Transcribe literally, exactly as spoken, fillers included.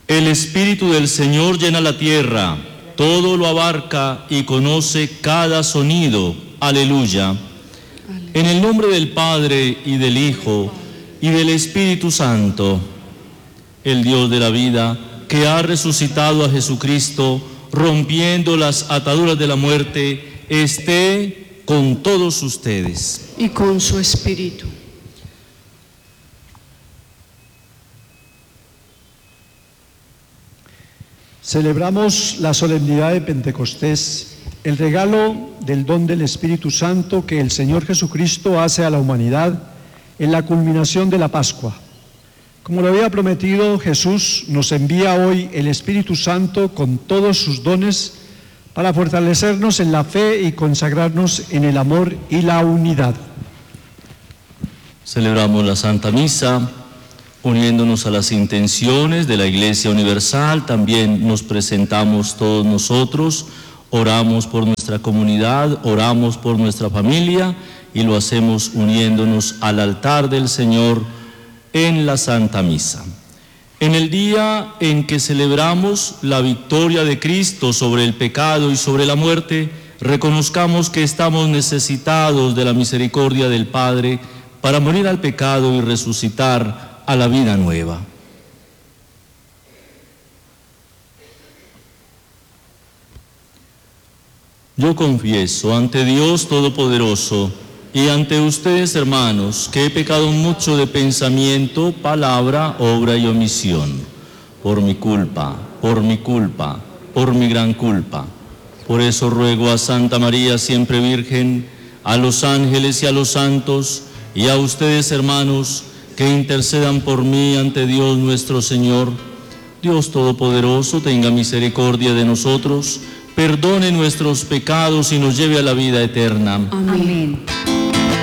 El Espíritu del Señor llena la tierra, todo lo abarca y conoce cada sonido. Aleluya. En el nombre del Padre y del Hijo y del Espíritu Santo, el Dios de la vida, que ha resucitado a Jesucristo, rompiendo las ataduras de la muerte, esté con todos ustedes. Y con su espíritu. Celebramos la solemnidad de Pentecostés, el regalo del don del Espíritu Santo que el Señor Jesucristo hace a la humanidad en la culminación de la Pascua. Como lo había prometido, Jesús nos envía hoy el Espíritu Santo con todos sus dones para fortalecernos en la fe y consagrarnos en el amor y la unidad. Celebramos la Santa Misa, uniéndonos a las intenciones de la Iglesia Universal. También nos presentamos todos nosotros, oramos por nuestra comunidad, oramos por nuestra familia y lo hacemos uniéndonos al altar del Señor en la Santa Misa. En el día en que celebramos la victoria de Cristo sobre el pecado y sobre la muerte, reconozcamos que estamos necesitados de la misericordia del Padre para morir al pecado y resucitar a la vida nueva. Yo confieso ante Dios Todopoderoso y ante ustedes, hermanos, que he pecado mucho de pensamiento, palabra, obra y omisión, por mi culpa, por mi culpa, por mi gran culpa. Por eso ruego a Santa María, siempre Virgen, a los ángeles y a los santos, y a ustedes, hermanos, que intercedan por mí ante Dios nuestro Señor. Dios Todopoderoso tenga misericordia de nosotros, perdone nuestros pecados y nos lleve a la vida eterna. Amén.